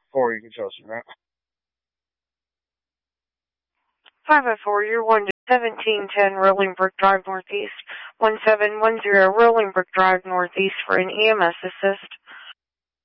4, you can trust me, right? 504, you're 1710 Rolling Brook Drive Northeast, 1710 Rolling Brook Drive Northeast for an EMS assist.